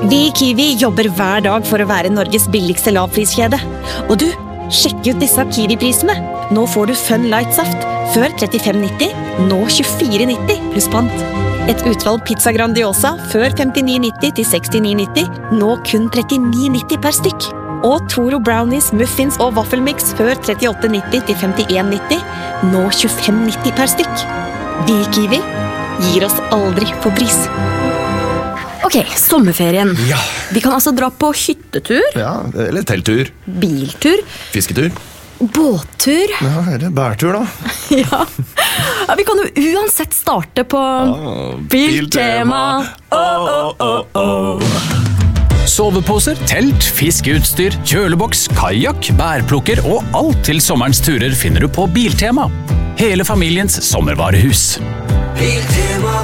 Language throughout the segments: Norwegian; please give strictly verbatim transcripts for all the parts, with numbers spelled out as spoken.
Vi i Kiwi jobber hver dag for å være Norges billigste lavpriskjede. Og du, sjekk ut disse Kiwi-prisene. Nå får du Fun Light Saft, før trettifem nitti, nå tjuefire nitti pluss pant. Et utvalg pizza Grandiosa, før femtini nitti til sekstini nitti, nå kun trettini nitti per stykk. Og Toro Brownies, Muffins og Waffelmix, før trettiåtte nitti til femtien nitti, nå tjuefem nitti per stykk. Vi i Kiwi gir oss aldri på pris. Ok, sommerferien. Ja. Vi kan altså dra på hyttetur. Ja, eller telttur. Biltur. Fisketur. Båttur. Ja, eller bærtur da. Ja. Ja, vi kan jo uansett starte på Ah, Biltema. Oh, oh, oh, oh. Soveposer, telt, fiskeutstyr, kjøleboks, kajak, bærplukker og alt til sommerens turer finner du på Biltema. Hele familiens sommervarehus. Biltema,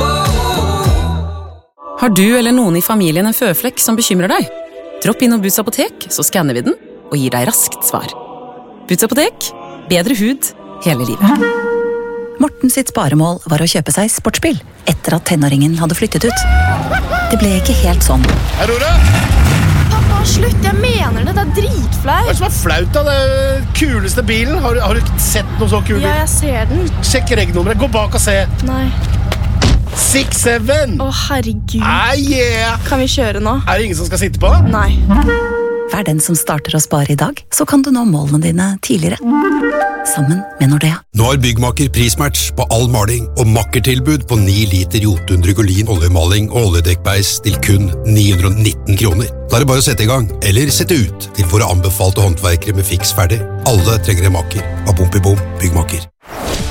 Har du eller noen i familien en føflekk som bekymrer deg? Dropp inn og Boots apotek, så skanner vi den og gir deg raskt svar. Boots apotek, bedre hud hele livet. Morten sitt sparemål var å kjøpe seg sportsbil etter at tenåringen hadde flyttet ut. Det ble ikke helt sånn. Aurora! Pappa, slutt, jeg mener det, det er dritflaut. Hva er det som er flaut da? Det er den kuleste bilen. Har, du- har du ikke sett noe så kul bil? Ja, jeg ser den. Sjekk regnummeret, gå bak og se. Nei. seks syv! Å, herregud. Ah, yeah! Kan vi kjøre nå? Er det ingen som skal sitte på? Nei. Vær den som starter å spare i dag, så kan du nå målene dine tidligere. Sammen med Nordea. Nå har Byggmaker prismatch på all maling og makkertilbud på ni liter Jotun Drygolin oljemaling og oljedekkbeis til kun ni hundre og nitten kroner. Da er det bare å sette i gang, eller sette ut til våre anbefalte håndverkere med fiks ferdig. Alle trenger en makker. Av Bom i Bom Byggmaker.